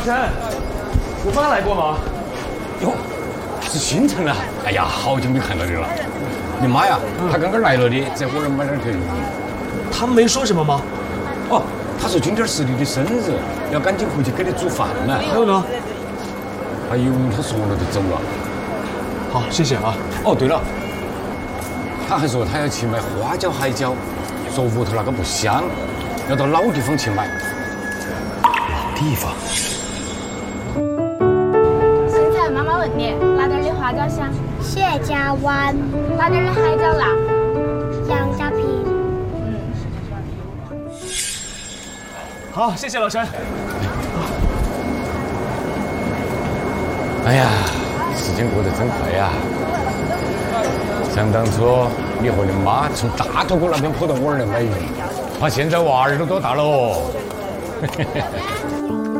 陈，我妈来过吗？ 哟，是新城啊！哎呀，好久没看到你了。你妈呀，她刚刚来了的，在我这儿买点腿。 他们没说什么吗？ 哦，她说今天是你的生日，要赶紧回去给你煮饭呢。 还有呢？ 还有，她说了就走了。 好，谢谢啊。 哦，对了，她还说她要去买花椒海椒，说屋头那个不香，要到老地方去买。老地方。 现在妈妈问你，哪点的花椒香？ 谢家湾、 哪点的海椒辣？ 杨家坪。 好，谢谢老陈。 哎呀，时间过得真快呀！想当初你和你妈从大头哥那边跑到我这儿来买鱼，现在娃儿都多大了哦。